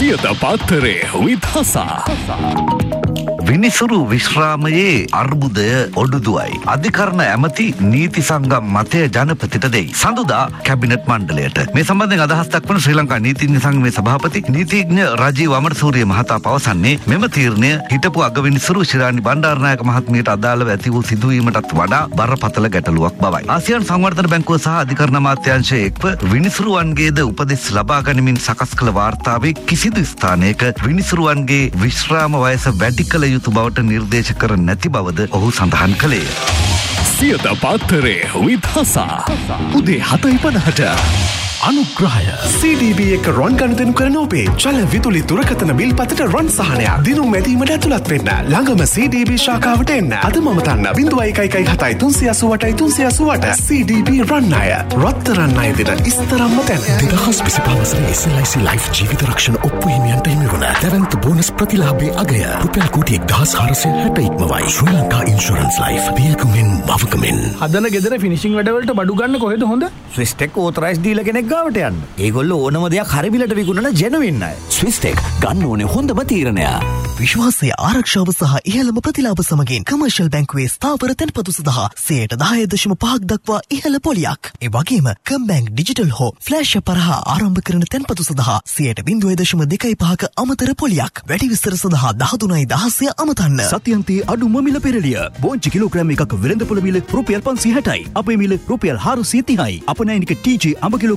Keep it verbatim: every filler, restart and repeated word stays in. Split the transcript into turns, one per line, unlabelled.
සියත පත්තරේ with Hasa.
විනිසුරු විශ්‍රාමයේ අර්බුදය ඔඩුදුවයි. අධිකරණ ඇමති නීති සංගම් මතය ජනපතිට දෙයි. සඳුදා කැබිනට් මණ්ඩලයට. මේ සම්බන්ධයෙන් අදහස් දක්වන ශ්‍රී ලංකා නීතිඥ සංගමේ සභාපති නීතිඥ රජීව් අමරසූරිය මහතා පවසන්නේ මෙම තීරණය හිටපු අගවිනිසුරු ශිරාණි බණ්ඩාරනායක මහත්මියට අදාළව ඇති වූ සිදුවීමටත් වඩා බරපතල ගැටලුවක් බවයි. ආසියානු සංවර්ධන බැංකුව සහ අධිකරණ අමාත්‍යාංශය එක්ව විනිසුරුවන්ගේද උපදෙස් ලබා ගනිමින් සකස් කළ වාර්තාවේ කිසිදු ස්ථානයක විනිසුරුවන්ගේ විශ්‍රාම වයස වැඩි කළ යුතු බවට නිර්දේශ කර නැති බවද ඔහු සඳහන් කළේය.
සියත පත්තරේ with Hasa. උදේ හතයි පනහට.
අනුග්‍රහය සී ඩී බී එක රොන් ගනුදෙනු කරන ඔබේ ජල විදුලි දුරකථන බිල් පතට රොන් සහනයක් දිනුම් මැදීමට ඇතුළත් වෙන්න. ළඟම සී ඩී බී ශාඛාවට එන්න. අද මම තන්න බිංදුවයි එකයි එකයි හතයි තුන්සිය අසූඅටයි තුන්සිය අසූඅට. සී ඩී බී රන් ණය. රත්තරන් ණය දෙන ඉස්තරම්ම තැන. දෙදහස් විසිපහ වසරේ එස් එල් ආයි සී ලයිෆ් ජීවිත රක්ෂණ ඔප්පු හිමියන්ට හිමි වන දැවැන්ත බෝනස් ප්‍රතිලාභයේ අගය රුපියල් කෝටි එක්දහස් හාරසිය හැට ඉක්මවයි. ශ්‍රී ලංකා ඉන්ෂුරන්ස් ලයිෆ් පියකුමින් මවකමින්.
හදන ගෙදර ෆිනිෂිං වැඩවලට බඩු ගන්න කොහෙද හොඳ?
ස්විස්ටෙක් ඕතරයිස් දීලා කෙනෙක් ගාවට යන්න. ඒගොල්ලෝ ඕනම දෙයක් හරි බිලට විකුණන ජෙනුවින් අය.
ස්විස්ටෙක් ගන්න ඕනේ හොඳම තීරණය.
විශ්වාසය, ආරක්ෂාව සහ ඉහළම ප්‍රතිලාභ සමගින් කමර්ෂල් බැංකුවේ ස්ථාවර තැන්පතු සඳහා සියයට දහය දශම පහක් දක්වා ඉහළ පොලියක්. ඒ වගේම කම්බැංක් ඩිජිටල් හෝ ෆ්ලෑෂ් පරහා ආරම්භ කරන තැන්පතු සඳහා සියයට බිංදුව දශම දෙකයි පහක අමතර පොලියක්. වැඩි විස්තර සඳහා දහතුනයි දහසය අමතන්න.
සත්‍යන්තයේ අඩුම මිල පෙරළිය. බෝංචි කිලෝග්‍රෑම් එකක වෙළඳපොළ මිල රුපියල් පන්සිය හැටයි. අපේ මිල රුපියල් හාරසිය තිහයි. අපනයනික ටී ජී අඹ කිලෝ